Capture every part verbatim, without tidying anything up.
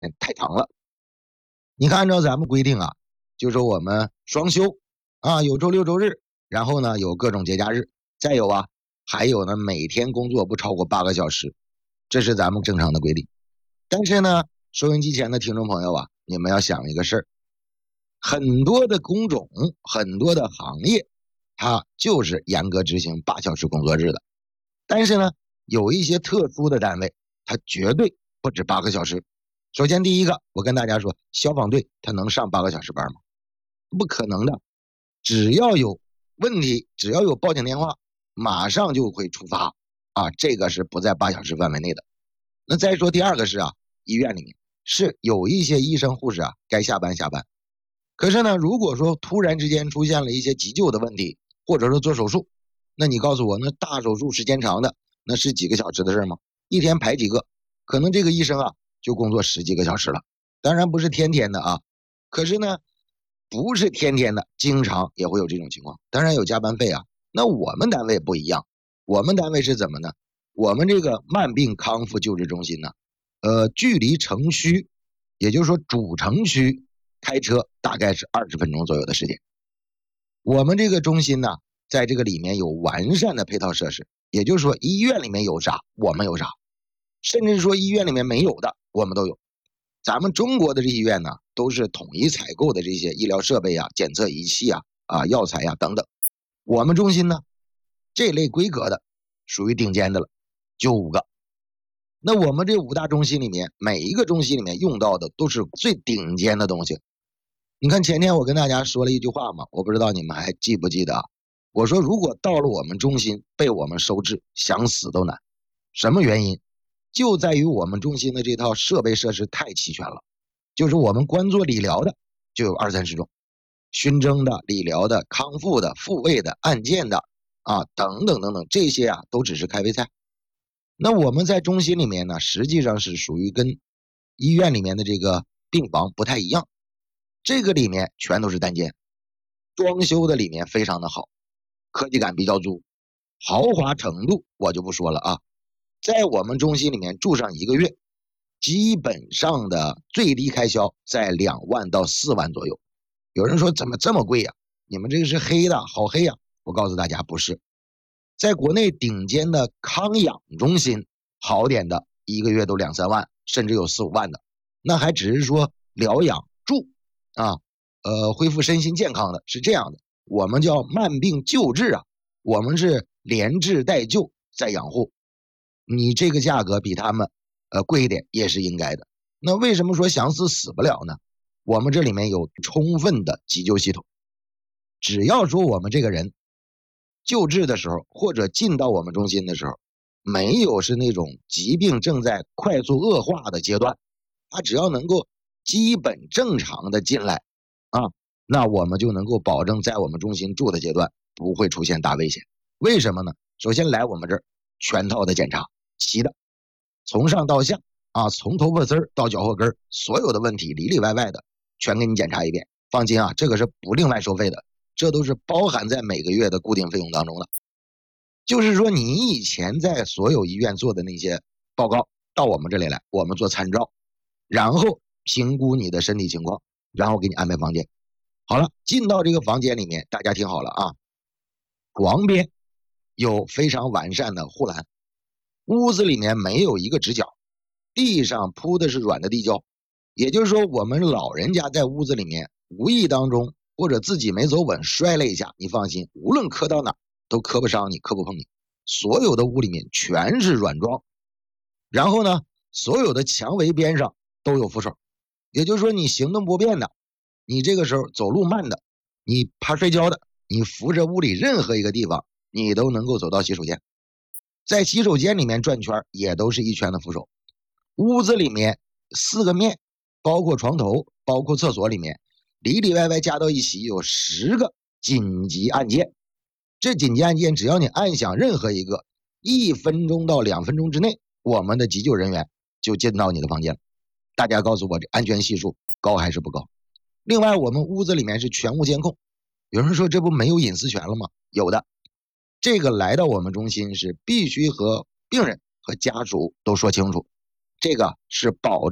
太长了。你看按照咱们规定啊，就说我们双休啊，有周六周日，然后呢有各种节假日，再有啊还有呢每天工作不超过八个小时，这是咱们正常的规定。但是呢收音机前的听众朋友啊，你们要想一个事儿，很多的工种很多的行业它就是严格执行八小时工作日的，但是呢有一些特殊的单位它绝对不止八个小时。首先第一个，我跟大家说，消防队它能上八个小时班吗？不可能的，只要有问题，只要有报警电话，马上就会出发啊，这个是不在八小时范围内的。那再说第二个是啊，医院里面是有一些医生护士啊该下班下班，可是呢如果说突然之间出现了一些急救的问题，或者说做手术，那你告诉我，那大手术时间长的那是几个小时的事吗？一天排几个，可能这个医生啊就工作十几个小时了，当然不是天天的啊，可是呢不是天天的，经常也会有这种情况，当然有加班费啊。那我们单位不一样，我们单位是怎么呢？我们这个慢病康复救治中心呢，呃，距离城区，也就是说主城区开车大概是二十分钟左右的时间。我们这个中心呢，在这个里面有完善的配套设施，也就是说医院里面有啥我们有啥，甚至说医院里面没有的我们都有。咱们中国的这医院呢，都是统一采购的这些医疗设备啊、检测仪器啊、啊药材啊等等。我们中心呢，这类规格的属于顶尖的了，就五个。那我们这五大中心里面，每一个中心里面用到的都是最顶尖的东西。你看前天我跟大家说了一句话嘛，我不知道你们还记不记得啊？我说如果到了我们中心被我们收治，想死都难。什么原因？就在于我们中心的这套设备设施太齐全了，就是我们关做理疗的就有二三十种，熏蒸的、理疗的、康复的、复位的、按键的啊等等等等，这些啊都只是开胃菜。那我们在中心里面呢，实际上是属于跟医院里面的这个病房不太一样，这个里面全都是单间，装修的里面非常的好，科技感比较足，豪华程度我就不说了啊。在我们中心里面住上一个月，基本上的最低开销在两万到四万左右。有人说怎么这么贵呀？你们这个是黑的，好黑呀？我告诉大家不是，在国内顶尖的康养中心，好点的一个月都两三万，甚至有四五万的，那还只是说疗养住啊，呃，恢复身心健康的，是这样的。我们叫慢病救治啊，我们是连治带救再养护。你这个价格比他们呃贵一点也是应该的。那为什么说想死死不了呢？我们这里面有充分的急救系统，只要说我们这个人救治的时候或者进到我们中心的时候，没有是那种疾病正在快速恶化的阶段，他只要能够基本正常的进来啊，那我们就能够保证在我们中心住的阶段不会出现大危险。为什么呢？首先来我们这儿全套的检查，齐的，从上到下啊，从头发丝到脚后跟，所有的问题里里外外的全给你检查一遍。放心啊，这个是不另外收费的，这都是包含在每个月的固定费用当中的。就是说你以前在所有医院做的那些报告到我们这里来，我们做参照，然后评估你的身体情况，然后给你安排房间。好了，进到这个房间里面，大家听好了啊，床边有非常完善的护栏，屋子里面没有一个直角，地上铺的是软的地胶，也就是说我们老人家在屋子里面无意当中或者自己没走稳摔了一下，你放心，无论磕到哪都磕不伤你，磕不碰你。所有的屋里面全是软装，然后呢所有的墙围边上都有扶手，也就是说你行动不便的，你这个时候走路慢的，你怕摔跤的，你扶着屋里任何一个地方你都能够走到洗手间。在洗手间里面转圈也都是一圈的扶手。屋子里面四个面，包括床头，包括厕所里面，里里外外加到一起有十个紧急按键。这紧急按键只要你按响任何一个，一分钟到两分钟之内，我们的急救人员就进到你的房间。大家告诉我这安全系数高还是不高？另外我们屋子里面是全屋监控，有人说这不没有隐私权了吗？有的，这个来到我们中心是必须和病人和家属都说清楚，这个是保证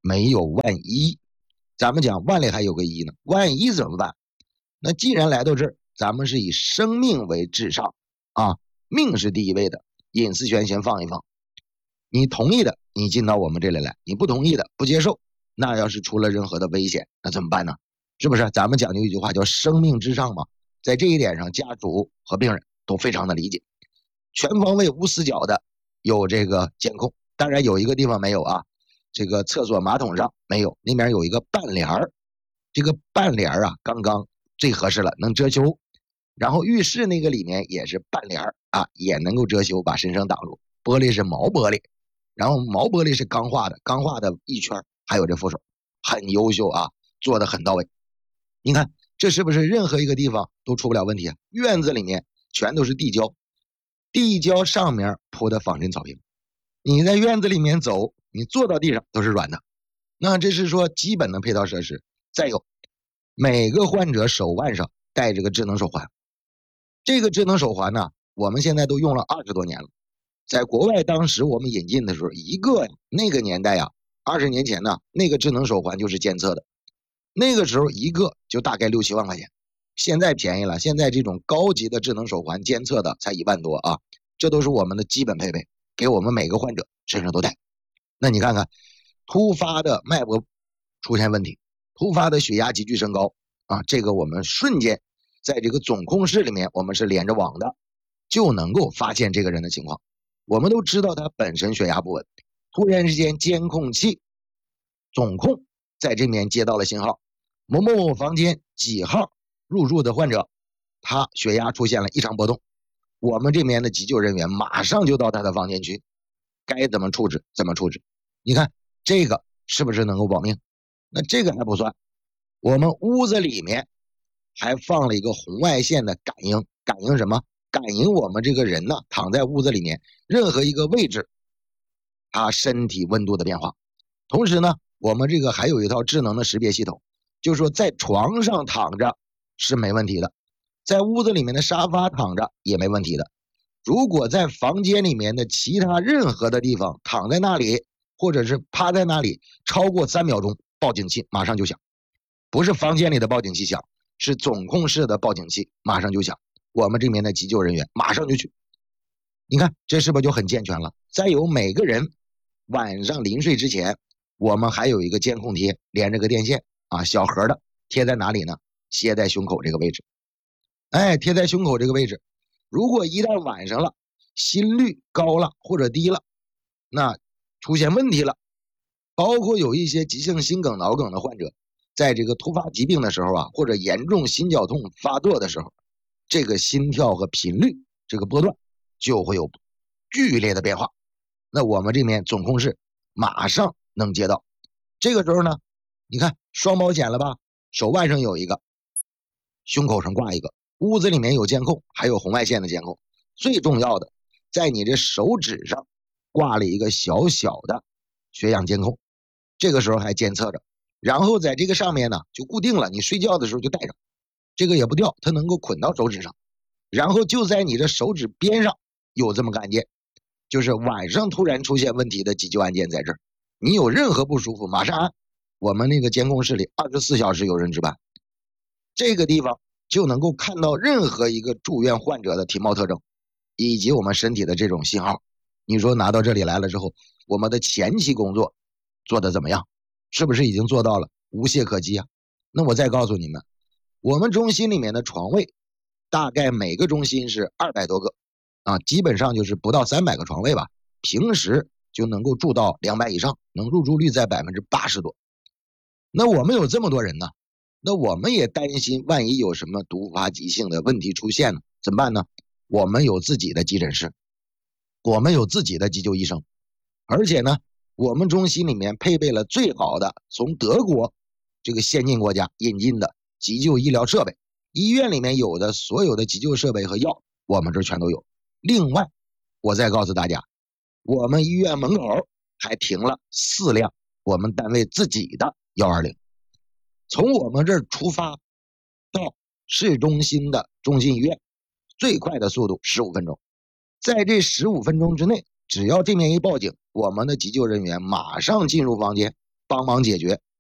没有万一。咱们讲万里还有个一呢，万一怎么办？那既然来到这儿，咱们是以生命为至上啊，命是第一位的，隐私权先放一放。你同意的，你进到我们这里来；你不同意的，不接受，那要是出了任何的危险，那怎么办呢？是不是？咱们讲究一句话叫生命至上嘛，在这一点上，家属和病人都非常的理解，全方位无死角的有这个监控。当然有一个地方没有啊，这个厕所马桶上没有，那边有一个半帘儿，这个半帘儿啊，刚刚最合适了，能遮羞。然后浴室那个里面也是半帘儿啊，也能够遮羞，把身上挡住。玻璃是毛玻璃，然后毛玻璃是钢化的，钢化的一圈，还有这扶手，很优秀啊，做的很到位。你看这是不是任何一个地方都出不了问题啊？院子里面全都是地胶，地胶上面铺的仿真草坪，你在院子里面走，你坐到地上都是软的。那这是说基本的配套设施。再有，每个患者手腕上戴这个智能手环，这个智能手环呢，我们现在都用了二十多年了。在国外当时我们引进的时候，一个那个年代呀，二十年前呢，那个智能手环就是监测的，那个时候一个就大概六七万块钱。现在便宜了，现在这种高级的智能手环监测的才一万多啊，这都是我们的基本配备，给我们每个患者身上都带。那你看看，突发的脉搏出现问题，突发的血压急剧升高啊，这个我们瞬间在这个总控室里面，我们是连着网的，就能够发现这个人的情况。我们都知道他本身血压不稳，突然之间监控器总控在这边接到了信号，某某某房间几号入住的患者，他血压出现了异常波动，我们这边的急救人员马上就到他的房间去，该怎么处置怎么处置。你看这个是不是能够保命？那这个还不算，我们屋子里面还放了一个红外线的感应，感应什么？感应我们这个人呢，躺在屋子里面任何一个位置，他身体温度的变化。同时呢，我们这个还有一套智能的识别系统，就是说在床上躺着是没问题的，在屋子里面的沙发躺着也没问题的。如果在房间里面的其他任何的地方躺在那里，或者是趴在那里超过三秒钟，报警器马上就响。不是房间里的报警器响，是总控室的报警器马上就响，我们这边的急救人员马上就去。你看这是不是就很健全了？再有每个人晚上临睡之前，我们还有一个监控贴，连着个电线啊，小盒的，贴在哪里呢？贴在胸口这个位置。哎，贴在胸口这个位置，如果一旦晚上了，心率高了或者低了，那出现问题了，包括有一些急性心梗脑梗的患者，在这个突发疾病的时候啊，或者严重心绞痛发作的时候，这个心跳和频率这个波段就会有剧烈的变化。那我们这边总控室马上能接到。这个时候呢，你看双保险了吧？手腕上有一个，胸口上挂一个，屋子里面有监控，还有红外线的监控。最重要的，在你这手指上挂了一个小小的血氧监控，这个时候还监测着。然后在这个上面呢就固定了，你睡觉的时候就带上，这个也不掉，它能够捆到手指上。然后就在你的手指边上有这么个按键，就是晚上突然出现问题的急救按键在这儿，你有任何不舒服马上按，我们那个监控室里二十四小时有人值班。这个地方就能够看到任何一个住院患者的体貌特征以及我们身体的这种信号。你说拿到这里来了之后，我们的前期工作做得怎么样？是不是已经做到了无懈可击啊？那我再告诉你们，我们中心里面的床位大概每个中心是二百多个啊，基本上就是不到三百个床位吧，平时就能够住到两百以上，能入住率在 百分之八十 多。那我们有这么多人呢，那我们也担心万一有什么突发急性的问题出现了怎么办呢？我们有自己的急诊室，我们有自己的急救医生，而且呢我们中心里面配备了最好的从德国这个先进国家引进的急救医疗设备，医院里面有的所有的急救设备和药我们这全都有。另外我再告诉大家，我们医院门口还停了四辆我们单位自己的一二零，从我们这儿出发到市中心的中心医院最快的速度十五分钟，在这十五分钟之内，只要这边一报警，我们的急救人员马上进入房间帮忙解决。